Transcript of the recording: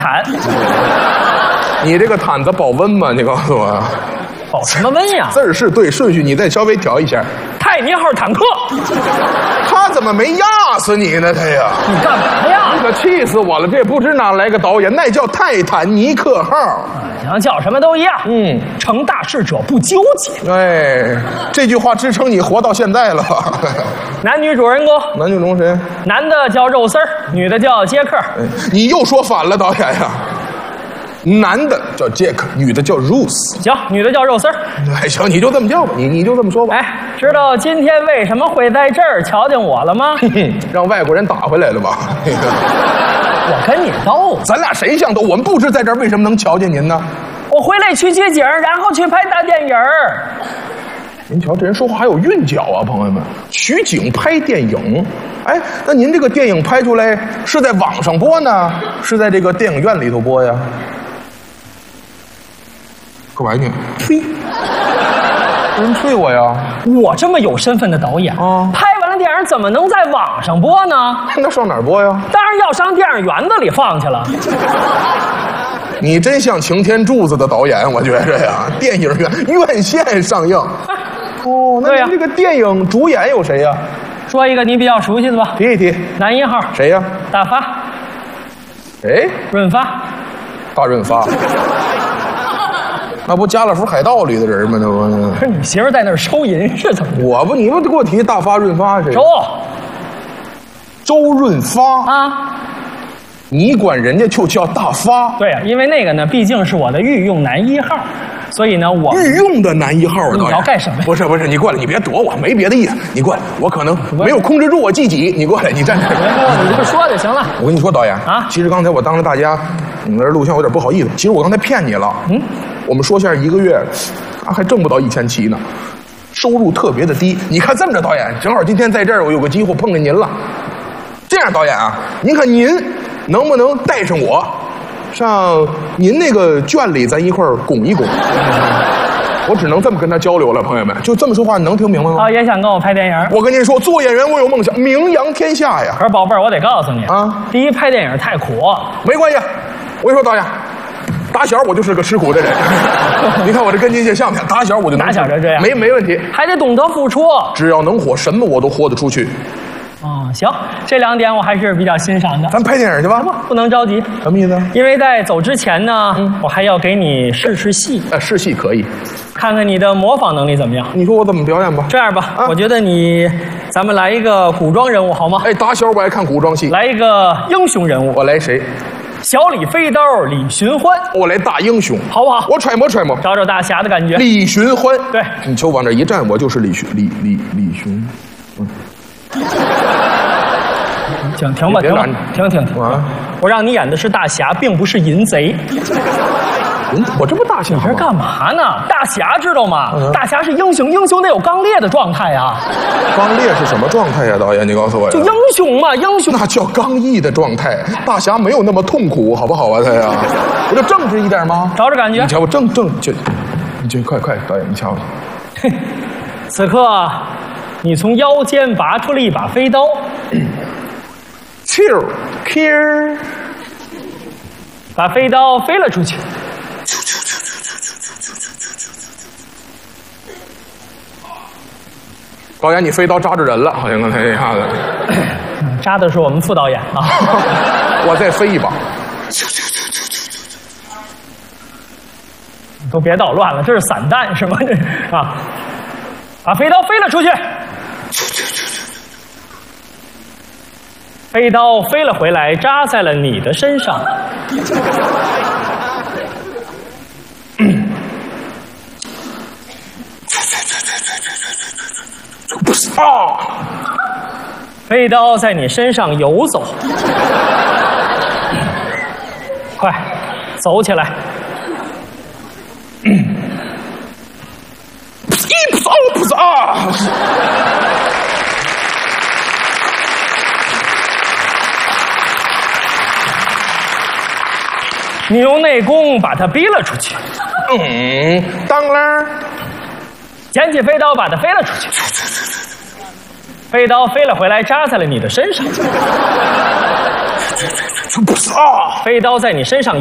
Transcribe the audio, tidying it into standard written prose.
坦。 你这个毯子保温吗？你告诉我。 保什么温呀？ 字儿是对，顺序你再稍微调一下。 泰尼号坦克。 他怎么没压死你呢？他呀， 你干嘛呀？ 可气死我了！这不知哪来个导演，那叫泰坦尼克号。 行，叫什么都一样。成大事者不纠结。 哎，这句话支撑你活到现在了。 男女主人公， 男女中谁？ 男的叫肉丝儿，女的叫杰克。 你又说反了，导演呀。男的叫杰克，女的叫 Ruth。 行，女的叫肉丝儿。 哎，行，你就这么叫吧，你就这么说吧。 哎，知道今天为什么会在这儿瞧见我了吗？ 让外国人打回来了吧？ 我跟你斗， 咱俩谁像斗？我们不知在这儿为什么能瞧见您呢？ 我回来取取景，然后去拍大电影儿。 您瞧，这人说话还有韵脚啊，朋友们！取景拍电影，哎，那您这个电影拍出来是在网上播呢，是在这个电影院里头播呀？干嘛呢？吹！有人吹我呀？ 我这么有身份的导演啊， 拍完了电影怎么能在网上播呢？ 那上哪儿播呀？ 当然要上电影院子里放去了。 你真像擎天柱子的导演，我觉着呀，电影院线上映。哦，那您这个电影主演有谁呀？ 说一个你比较熟悉的吧。 提一提。 男一号谁呀？ 大发。 哎， 润发。 大润发。那不《家乐福海盗》里的人吗？那不是你媳妇在那儿收银是怎么着？ 我不，你们给我提大发润发谁？周润发啊。 你管人家就叫大发？ 对啊，因为那个呢，毕竟是我的御用男一号，所以呢，我御用的男一号。 你要干什么呀？ 不是，你过来，你别躲我，没别的意思。你过来，我可能没有控制住我自己。你过来，你站这。 你这么说就行了。 我跟你说，导演啊，其实刚才我当着大家，你们这录像有点不好意思。其实我刚才骗你了。我们说相声1个月，还挣不到1700呢，收入特别的低。你看这么着，导演，正好今天在这儿，我有个机会碰见您了。这样，导演啊，您看您能不能带上我，上您那个圈里，咱一块儿拱一拱？我只能这么跟他交流了，朋友们，就这么说话，你能听明白吗？ 也想跟我拍电影。 我跟您说，做演员我有梦想，名扬天下呀。 可是宝贝儿，我得告诉你啊， 第一拍电影太苦。 没关系，我跟你说，导演，打小我就是个吃苦的人。你看我这跟您这像不像？打小我就能打小就这样， 没问题， 还得懂得付出。 只要能活，什么我都活得出去。 行，这2点我还是比较欣赏的。 咱拍电影去吧？ 不能着急。 什么意思？ 因为在走之前呢，我还要给你试戏。 试戏可以， 看看你的模仿能力怎么样。 你说我怎么表演吧？ 这样吧，我觉得咱们来一个古装人物好吗？ 哎，打小我爱看古装戏。 来一个英雄人物。 我来谁？ 小李飞刀李寻欢。 我来大英雄， 好不好？ 我揣摩揣摩， 找找大侠的感觉。 李寻欢， 对， 你瞅往这一站，我就是李寻。 停吧，停啊！ 我让你演的是大侠，并不是淫贼。 我这不大侠吗？ 你这干嘛呢？大侠知道吗？大侠是英雄，英雄得有刚烈的状态啊。 刚烈是什么状态呀？导演，你告诉我呀。 就英雄嘛，英雄那叫刚毅的状态。大侠没有那么痛苦，好不好啊？他呀，我就正直一点吗？ 找着感觉。 你瞧我你就快，导演，你瞧。 此刻，你从腰间拔出了一把飞刀。 Q， 把飞刀飞了出去。 导演，你飞刀扎着人了，好像刚才一下子。 扎的是我们副导演啊。 我再飞一把。 都别捣乱了，这是散弹是吗？啊，把飞刀飞了出去。飞刀飞了回来，扎在了你的身上。 不是啊！ 飞刀在你身上游走，快走起来！不是啊！你用内功把他逼了出去。 当啷， 捡起飞刀，把他飞了出去。飞刀飞了回来，扎在了你的身上。 不是啊， 飞刀在你身上